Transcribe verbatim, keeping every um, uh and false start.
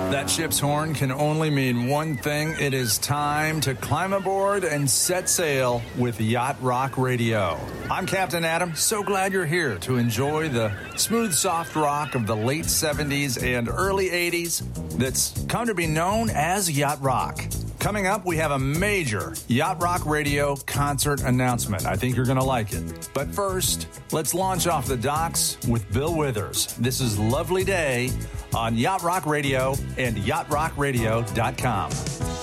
That ship's horn can only mean one thing. It is time to climb aboard and set sail with Yacht Rock Radio. I'm Captain Adam. So glad you're here to enjoy the smooth, soft rock of the late seventies and early eighties that's come to be known as Yacht Rock. Coming up, we have a major Yacht Rock Radio concert announcement. I think you're going to like it. But first, let's launch off the docks with Bill Withers. This is Lovely Day on Yacht Rock Radio and yacht rock radio dot com.